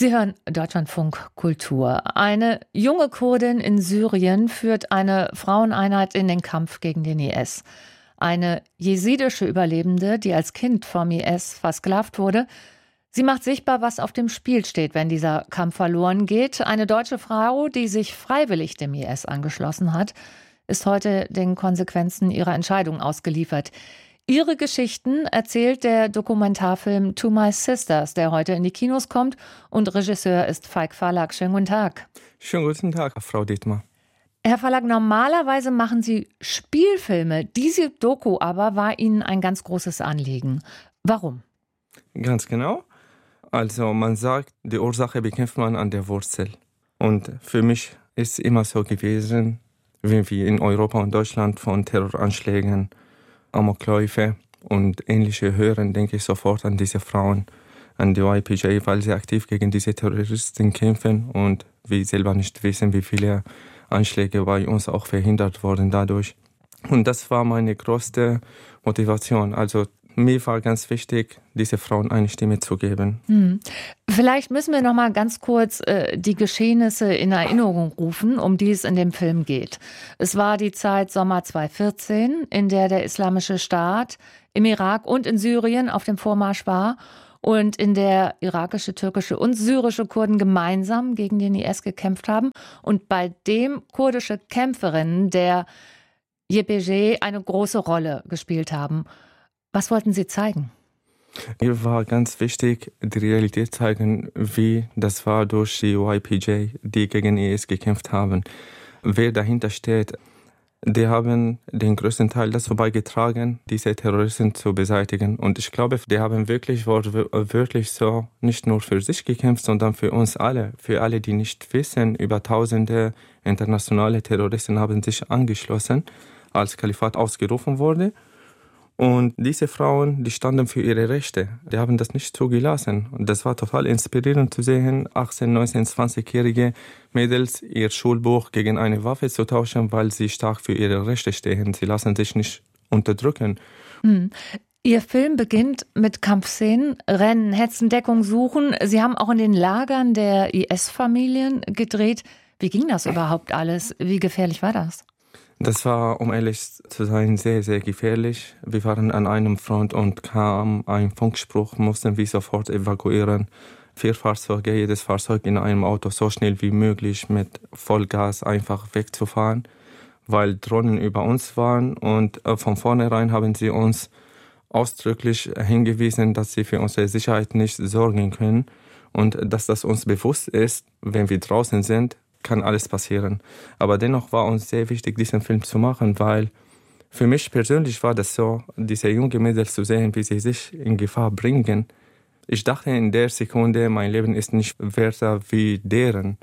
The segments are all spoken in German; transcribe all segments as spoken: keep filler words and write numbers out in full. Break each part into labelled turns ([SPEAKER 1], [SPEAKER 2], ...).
[SPEAKER 1] Sie hören Deutschlandfunk Kultur. Eine junge Kurdin in Syrien führt eine Fraueneinheit in den Kampf gegen den I S. Eine jesidische Überlebende, die als Kind vom I S versklavt wurde. Sie macht sichtbar, was auf dem Spiel steht, wenn dieser Kampf verloren geht. Eine deutsche Frau, die sich freiwillig dem I S angeschlossen hat, ist heute den Konsequenzen ihrer Entscheidung ausgeliefert. Ihre Geschichten erzählt der Dokumentarfilm To My Sisters, der heute in die Kinos kommt. Und Regisseur ist Falk Farlak. Schönen guten Tag.
[SPEAKER 2] Schönen guten Tag, Frau Dietmar.
[SPEAKER 1] Herr Farlak, normalerweise machen Sie Spielfilme. Diese Doku aber war Ihnen ein ganz großes Anliegen. Warum?
[SPEAKER 2] Ganz genau. Also man sagt, die Ursache bekämpft man an der Wurzel. Und für mich ist es immer so gewesen, wie wir in Europa und Deutschland von Terroranschlägen, Amokläufe und ähnliche hören, denke ich sofort an diese Frauen, an die Y P J, weil sie aktiv gegen diese Terroristen kämpfen und wir selber nicht wissen, wie viele Anschläge bei uns auch verhindert wurden dadurch. Und das war meine größte Motivation. Also mir war ganz wichtig, diese Frauen eine Stimme zu geben.
[SPEAKER 1] Hm. Vielleicht müssen wir noch mal ganz kurz äh, die Geschehnisse in Erinnerung rufen, um die es in dem Film geht. Es war die Zeit Sommer zweitausendvierzehn, in der der Islamische Staat im Irak und in Syrien auf dem Vormarsch war und in der irakische, türkische und syrische Kurden gemeinsam gegen den I S gekämpft haben und bei dem kurdische Kämpferinnen der Y P J eine große Rolle gespielt haben. Was wollten Sie zeigen?
[SPEAKER 2] Mir war ganz wichtig, die Realität zeigen, wie das war durch die Y P J, die gegen I S gekämpft haben. Wer dahinter steht, die haben den größten Teil dazu beigetragen, diese Terroristen zu beseitigen. Und ich glaube, die haben wirklich wortwörtlich so nicht nur für sich gekämpft, sondern für uns alle. Für alle, die nicht wissen, über tausende internationale Terroristen haben sich angeschlossen, als Kalifat ausgerufen wurde. Und diese Frauen, die standen für ihre Rechte. Die haben das nicht zugelassen. Und das war total inspirierend zu sehen, achtzehn-, neunzehn-, zwanzigjährige Mädels ihr Schulbuch gegen eine Waffe zu tauschen, weil sie stark für ihre Rechte stehen. Sie lassen sich nicht unterdrücken.
[SPEAKER 1] Hm. Ihr Film beginnt mit Kampfszenen, Rennen, Hetzen, Deckung, Suchen. Sie haben auch in den Lagern der I S-Familien gedreht. Wie ging das überhaupt alles? Wie gefährlich war das?
[SPEAKER 2] Das war, um ehrlich zu sein, sehr, sehr gefährlich. Wir waren an einem Front und kam ein Funkspruch, mussten wir sofort evakuieren. Vier Fahrzeuge, jedes Fahrzeug in einem Auto so schnell wie möglich mit Vollgas einfach wegzufahren, weil Drohnen über uns waren. Und von vornherein haben sie uns ausdrücklich hingewiesen, dass sie für unsere Sicherheit nicht sorgen können und dass das uns bewusst ist, wenn wir draußen sind, kann alles passieren. Aber dennoch war uns sehr wichtig, diesen Film zu machen, weil für mich persönlich war das so, diese jungen Mädels zu sehen, wie sie sich in Gefahr bringen. Ich dachte in der Sekunde, mein Leben ist nicht werter wie deren.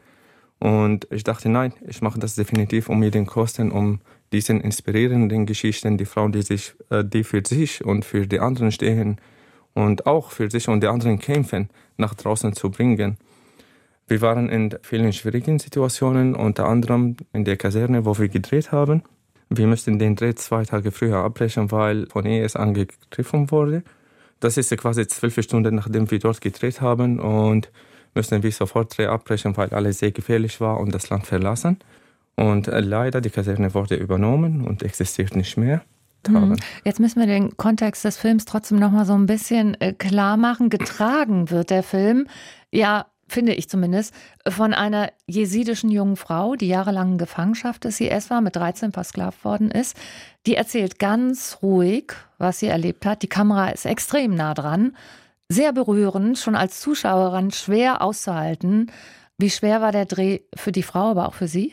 [SPEAKER 2] Und ich dachte, nein, ich mache das definitiv um jeden Kosten, um diesen inspirierenden Geschichten, die Frauen, die, sich, die für sich und für die anderen stehen und auch für sich und die anderen kämpfen, nach draußen zu bringen. Wir waren in vielen schwierigen Situationen, unter anderem in der Kaserne, wo wir gedreht haben. Wir mussten den Dreh zwei Tage früher abbrechen, weil von I S angegriffen wurde. Das ist quasi zwölf Stunden, nachdem wir dort gedreht haben und mussten wir sofort Dreh abbrechen, weil alles sehr gefährlich war und das Land verlassen. Und leider, die Kaserne wurde übernommen und existiert nicht mehr.
[SPEAKER 1] Hm. Jetzt müssen wir den Kontext des Films trotzdem noch mal so ein bisschen klar machen. Getragen wird der Film, ja, finde ich zumindest, von einer jesidischen jungen Frau, die jahrelang in Gefangenschaft des I S war, mit dreizehn versklavt worden ist. Die erzählt ganz ruhig, was sie erlebt hat. Die Kamera ist extrem nah dran. Sehr berührend, schon als Zuschauerin schwer auszuhalten. Wie schwer war der Dreh für die Frau, aber auch für Sie?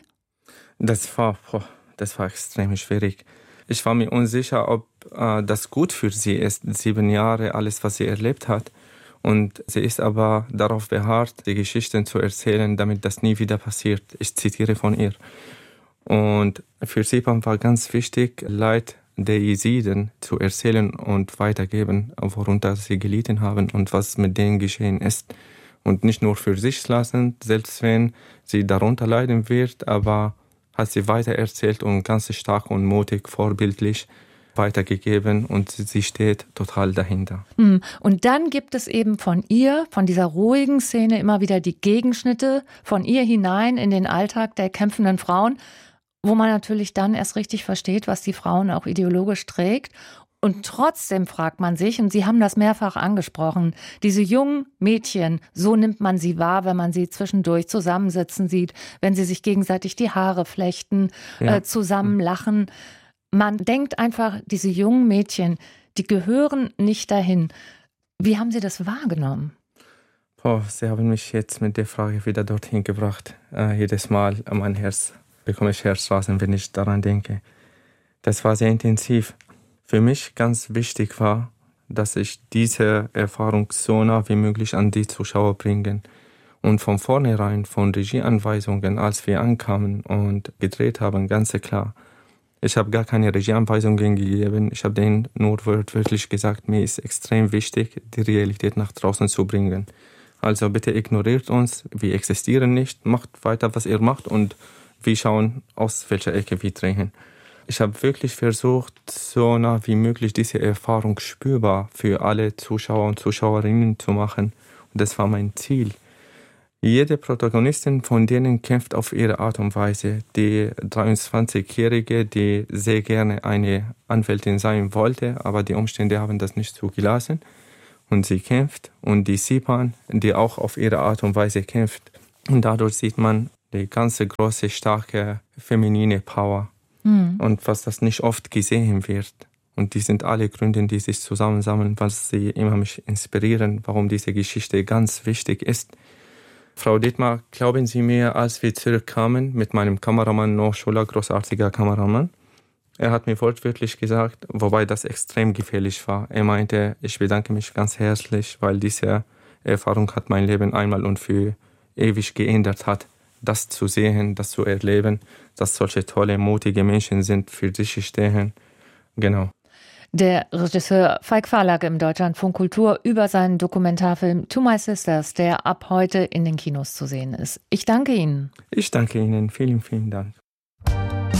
[SPEAKER 2] Das war, das war extrem schwierig. Ich war mir unsicher, ob äh, das gut für sie ist, sieben Jahre, alles, was sie erlebt hat. Und sie ist aber darauf beharrt, die Geschichten zu erzählen, damit das nie wieder passiert. Ich zitiere von ihr. Und für sie war ganz wichtig, Leid der Jesiden zu erzählen und weitergeben, worunter sie gelitten haben und was mit denen geschehen ist. Und nicht nur für sich lassen, selbst wenn sie darunter leiden wird, aber hat sie weiter erzählt und ganz stark und mutig, vorbildlich weitergegeben und sie steht total dahinter.
[SPEAKER 1] Und dann gibt es eben von ihr, von dieser ruhigen Szene immer wieder die Gegenschnitte von ihr hinein in den Alltag der kämpfenden Frauen, wo man natürlich dann erst richtig versteht, was die Frauen auch ideologisch trägt. Und trotzdem fragt man sich, und Sie haben das mehrfach angesprochen, diese jungen Mädchen, so nimmt man sie wahr, wenn man sie zwischendurch zusammensitzen sieht, wenn sie sich gegenseitig die Haare flechten, ja. äh, zusammen lachen. Man denkt einfach, diese jungen Mädchen, die gehören nicht dahin. Wie haben Sie das wahrgenommen?
[SPEAKER 2] Oh, Sie haben mich jetzt mit der Frage wieder dorthin gebracht. Äh, jedes Mal mein Herz bekomme ich Herzrasen, wenn ich daran denke. Das war sehr intensiv. Für mich ganz wichtig war, dass ich diese Erfahrung so nah wie möglich an die Zuschauer bringe. Und von vornherein, von Regieanweisungen, als wir ankamen und gedreht haben, ganz klar. Ich habe gar keine Regieanweisungen gegeben. Ich habe denen nur wörtlich gesagt, mir ist extrem wichtig, die Realität nach draußen zu bringen. Also bitte ignoriert uns, wir existieren nicht, macht weiter, was ihr macht und wir schauen, aus welcher Ecke wir drehen. Ich habe wirklich versucht, so nah wie möglich diese Erfahrung spürbar für alle Zuschauer und Zuschauerinnen zu machen. Und das war mein Ziel. Jede Protagonistin von denen kämpft auf ihre Art und Weise. Die dreiundzwanzigjährige, die sehr gerne eine Anwältin sein wollte, aber die Umstände haben das nicht zugelassen. Und sie kämpft. Und die Sipan, die auch auf ihre Art und Weise kämpft. Und dadurch sieht man die ganze große, starke, feminine Power. Und was das nicht oft gesehen wird. Und die sind alle Gründe, die sich zusammensammeln, was sie immer mich inspirieren, warum diese Geschichte ganz wichtig ist. Frau Dittmar, glauben Sie mir, als wir zurückkamen mit meinem Kameramann Noah Schuller, großartiger Kameramann, er hat mir wortwörtlich gesagt, wobei das extrem gefährlich war. Er meinte, ich bedanke mich ganz herzlich, weil diese Erfahrung hat mein Leben einmal und für ewig geändert hat. Das zu sehen, das zu erleben, dass solche tolle, mutige Menschen sind, für sich stehen. Genau.
[SPEAKER 1] Der Regisseur Falk Farlak im Deutschlandfunk Kultur über seinen Dokumentarfilm To My Sisters, der ab heute in den Kinos zu sehen ist. Ich danke Ihnen.
[SPEAKER 2] Ich danke Ihnen. Vielen, vielen Dank.